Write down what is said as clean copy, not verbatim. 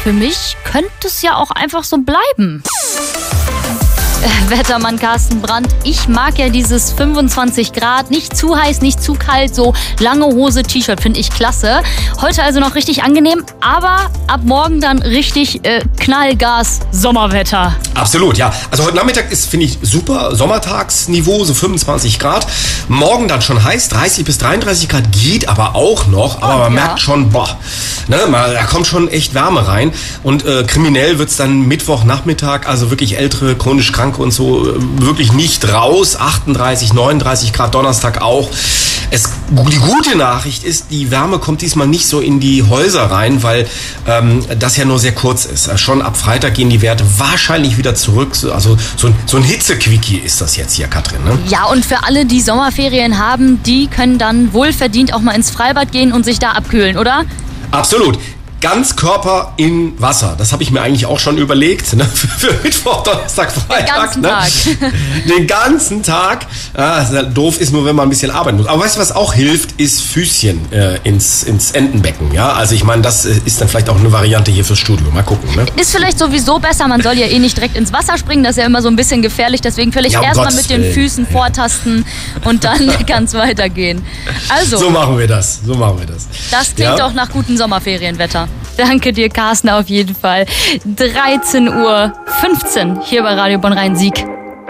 für mich könnte es ja auch einfach so bleiben. Wettermann Carsten Brandt, ich mag ja dieses 25 Grad, nicht zu heiß, nicht zu kalt, so lange Hose, T-Shirt finde ich klasse. Heute also noch richtig angenehm, aber ab morgen dann richtig Knallgas Sommerwetter. Absolut, ja. Also heute Nachmittag ist, finde ich, super Sommertagsniveau, so 25 Grad. Morgen dann schon heiß, 30 bis 33 Grad geht aber auch noch, aber man merkt schon, da kommt schon echt Wärme rein. Und kriminell wird's dann Mittwochnachmittag, also wirklich ältere, chronisch Kranke und so, wirklich nicht raus. 38, 39 Grad, Donnerstag auch. Die gute Nachricht ist, die Wärme kommt diesmal nicht so in die Häuser rein, weil das ja nur sehr kurz ist. Schon ab Freitag gehen die Werte wahrscheinlich wieder zurück. Also so ein Hitzequickie ist das jetzt hier, Katrin. Ne? Ja, und für alle, die Sommerferien haben, die können dann wohlverdient auch mal ins Freibad gehen und sich da abkühlen, oder? Absolut. Ganzkörper in Wasser. Das habe ich mir eigentlich auch schon überlegt. Ne? Für Mittwoch, Donnerstag, Freitag. Den ganzen Tag. Den ganzen Tag. Doof ist nur, wenn man ein bisschen arbeiten muss. Aber weißt du, was auch hilft, ist Füßchen ins Entenbecken. Ja? Also ich meine, das ist dann vielleicht auch eine Variante hier fürs Studio. Mal gucken. Ne? Ist vielleicht sowieso besser. Man soll ja eh nicht direkt ins Wasser springen. Das ist ja immer so ein bisschen gefährlich. Deswegen vielleicht erstmal mit den Füßen vortasten und dann ganz weitergehen. Also. So machen wir das. Das klingt doch nach gutem Sommerferienwetter. Danke dir, Carsten, auf jeden Fall. 13:15 Uhr hier bei Radio Bonn-Rhein-Sieg.